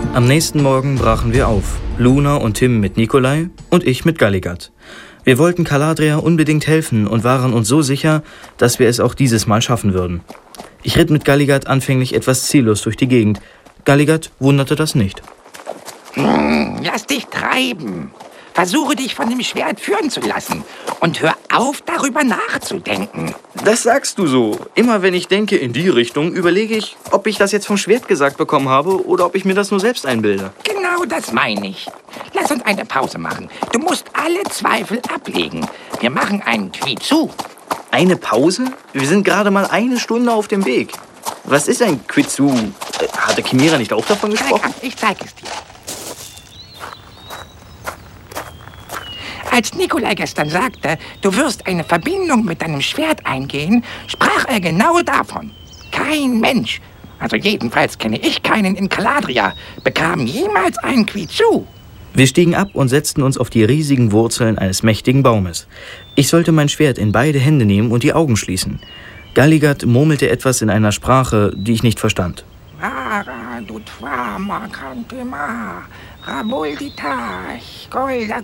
Am nächsten Morgen brachen wir auf. Luna und Tim mit Nikolai und ich mit Galligat. Wir wollten Caladria unbedingt helfen und waren uns so sicher, dass wir es auch dieses Mal schaffen würden. Ich ritt mit Galligat anfänglich etwas ziellos durch die Gegend. Galligat wunderte das nicht. Lass dich treiben. Versuche dich von dem Schwert führen zu lassen und hör auf, darüber nachzudenken. Das sagst du so. Immer wenn ich denke in die Richtung, überlege ich, ob ich das jetzt vom Schwert gesagt bekommen habe oder ob ich mir das nur selbst einbilde. Genau das meine ich. Lass uns eine Pause machen. Du musst alle Zweifel ablegen. Wir machen einen Quizu. Eine Pause? Wir sind gerade mal 1 Stunde auf dem Weg. Was ist ein Quizu? Hatte Chimera nicht auch davon gesprochen? Ich zeig es dir. Als Nikolai gestern sagte, du wirst eine Verbindung mit deinem Schwert eingehen, sprach er genau davon. Kein Mensch, also jedenfalls kenne ich keinen in Caladria, bekam jemals einen Quizu. Wir stiegen ab und setzten uns auf die riesigen Wurzeln eines mächtigen Baumes. Ich sollte mein Schwert in beide Hände nehmen und die Augen schließen. Galligat murmelte etwas in einer Sprache, die ich nicht verstand. Golda